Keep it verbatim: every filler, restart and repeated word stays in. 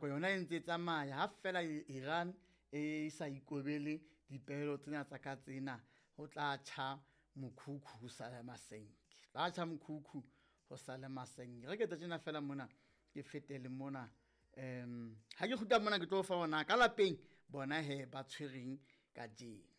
yona e ntse e tsamaya ha fela Iran e sa ikobele dipehelo tsena tsa ka tsena ho tla tjha mokhukhu ho sala masenke tla tjha mokhukhu ho sala masenke re ke tsena fela mona ke fetele mona em ha ke khuta mona ke tlo fa ona ka lapeng bona he ba tshwereng ka tjena.